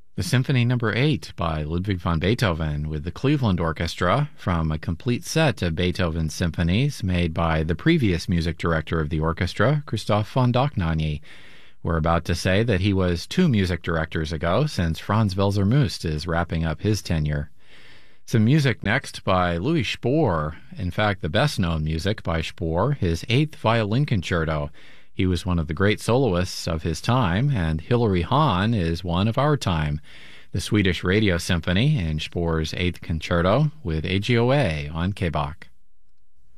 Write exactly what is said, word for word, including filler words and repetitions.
The Symphony Number eight by Ludwig van Beethoven with the Cleveland Orchestra from a complete set of Beethoven symphonies made by the previous music director of the orchestra, Christoph von Dohnanyi. We're about to say that he was two music directors ago, since Franz Welser-Möst is wrapping up his tenure. Some music next by Louis Spohr. In fact, the best-known music by Spohr, his Eighth Violin Concerto. He was one of the great soloists of his time, and Hilary Hahn is one of our time. The Swedish Radio Symphony in Spohr's Eighth Concerto with A G O A on K B A C.